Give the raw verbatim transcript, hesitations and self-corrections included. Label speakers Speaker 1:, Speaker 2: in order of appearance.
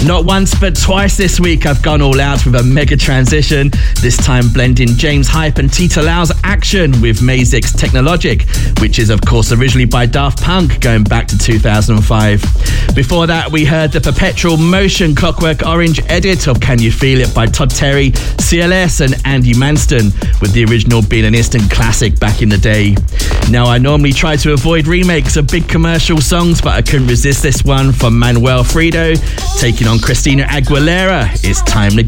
Speaker 1: Not once but twice this week I've gone all out with a mega transition, this time blending James Hype and Tita Lau's Action with Mazik's Technologic, which is of course originally by Daft Punk going back to two thousand five. Before that we heard the Perpetual Motion Clockwork Orange edit of Can You Feel It by Todd Terry, C L S and Andy Manston, with the original being an instant classic back in the day. Now I normally try to avoid remakes of big commercial songs, but I couldn't resist this one from Manuel Frido taking on Christina Aguilera. It's Time to